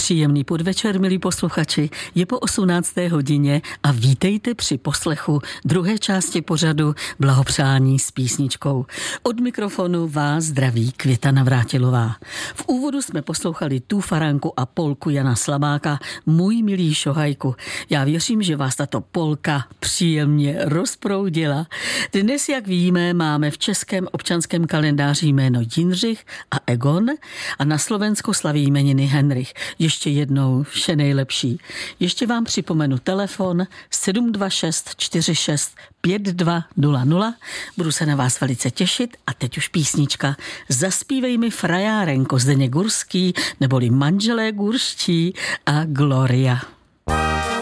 Příjemný podvečer, milí posluchači, je po 18. hodině a vítejte při poslechu druhé části pořadu Blahopřání s písničkou. Od mikrofonu vás zdraví Květa Navrátilová. V úvodu jsme poslouchali tu faranku a polku Jana Slabáka Můj milý šohajku. Já věřím, že vás tato polka příjemně rozproudila. Dnes, jak víme, máme v českém občanském kalendáři jméno Jindřich a Egon a na Slovensku slaví jmeniny Henrich. Ještě jednou vše nejlepší. Ještě vám připomenu telefon 726 46 5200. Budu se na vás velice těšit a teď už písnička. Zaspívej mi frajárenko, Zdeněk Gurský, neboli Manželé gurští a Gloria.